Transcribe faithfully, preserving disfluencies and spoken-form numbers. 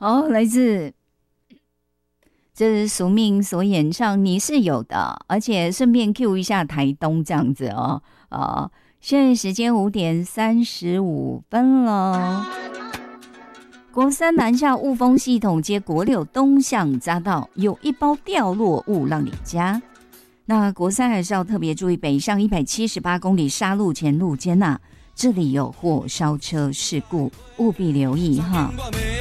好，来自这是宿命所演唱《你是有的》，而且顺便 Q 一下台东这样子哦。啊，现在时间五点三十五分了。国三南下雾峰系统接国六东向匝道，有一包掉落物让你加。那国三还是要特别注意北上一百七十八公里沙鹿前路肩呐，这里有火烧车事故，务必留意哈。